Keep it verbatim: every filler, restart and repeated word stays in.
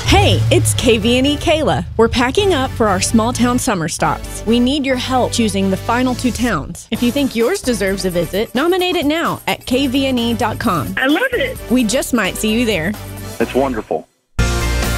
Hey, it's K V N E Kayla. We're packing up for our small town summer stops. We need your help choosing the final two towns. If you think yours deserves a visit, nominate it now at K V N E dot com. I love it. We just might see you there. It's wonderful.